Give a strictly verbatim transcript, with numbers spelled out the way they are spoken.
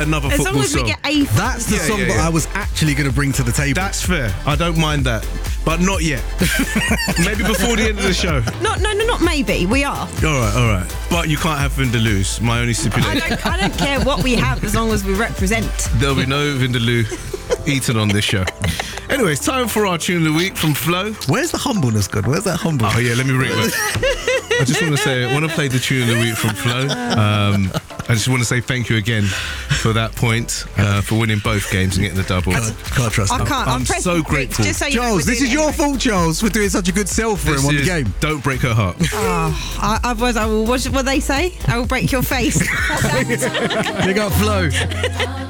Another As football long as we song. get a... That's the Yeah, song yeah, that yeah. I was actually going to bring to the table. That's fair. I don't mind that. But not yet. Maybe before the end of the show. No, no, no, not maybe. We are. All right, all right. But you can't have Vindaloo. My only I stipulation. don't, I don't care what we have as long as we represent. There'll be no Vindaloo eaten on this show. Anyway, it's time for our tune of the week from Flo. Where's the humbleness, God? Where's that humbleness? Oh yeah, let me ring it. I just want to say, I want to play the tune of the week from Flo. Um, I just want to say thank you again for that point, uh, for winning both games and getting the double. Can't, can't trust I him. can't. I'm I'm pressing so quick, grateful. Just so you know Charles, we're this doing is it your anyway. fault, Charles, for doing such a good sell for This him on the is- game. Don't break her heart. I, otherwise, I will. What, what they say? I will break your face. Big up, Flo.